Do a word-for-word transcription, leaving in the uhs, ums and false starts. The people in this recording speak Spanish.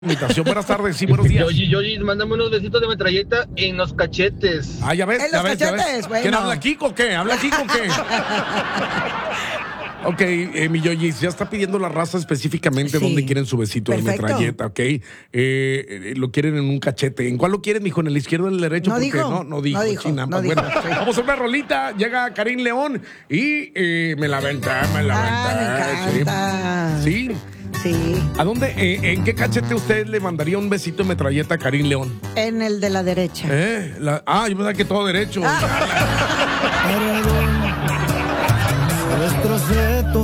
Invitación, buenas tardes, sí, buenos días. Yoyi, Yoyi, mándame unos besitos de metralleta en los cachetes. Ah, ya ves, En ya los ves, ya cachetes, ves. bueno. ¿Quién habla Kiko o qué? ¿Habla Kiko o qué? Ok, eh, mi Yoyi, ya está pidiendo la raza específicamente Sí. dónde quieren su besito Perfecto. de metralleta, ¿ok? Eh, eh, lo quieren en un cachete. ¿En cuál lo quieren, mijo? ¿En el izquierdo o en el derecho? No Porque dijo. no, no dijo. No dijo, chinampa. no dijo, Bueno, sí. vamos a una rolita. Llega Karim León y eh, me la aventé, me la Ah, aventé. me encanta. Sí. Sí. Sí, ¿A dónde, eh, en qué cachete usted le mandaría un besito de metralleta a Karim León? en el de la derecha. ¿Eh? La- ah, yo pensaba que todo derecho. Nuestros retos